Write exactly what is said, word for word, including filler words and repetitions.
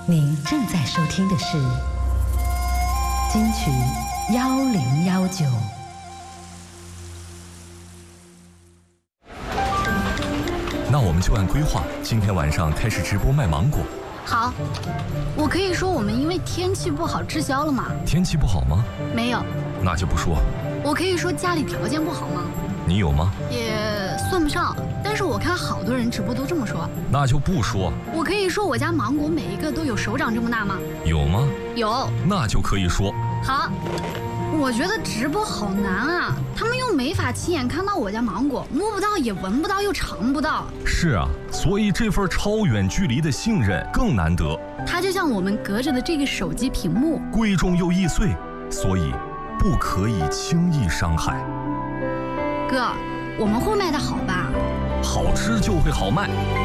您正在收听的是金曲幺零幺九。 那我们就按规划，今天晚上开始直播卖芒果。 好，我可以说我们因为天气不好滞销了吗？ 天气不好吗？ 没有。 那就不说。 我可以说家里条件不好吗？ 你有吗？ 也算不上，但是我看好多人直播都这么说。 那就不说。 我可以说我家芒果每一个都有手掌这么大吗？ 有吗？ 有。 那就可以说。 好。我觉得直播好难啊，他们又没法亲眼看到我家芒果，摸不到也闻不到又尝不到。 是啊，所以这份超远距离的信任更难得。 它就像我们隔着的这个手机屏幕， 贵重又易碎，所以不可以轻易伤害。 哥，我们会卖得好吧？ 好吃就会好卖。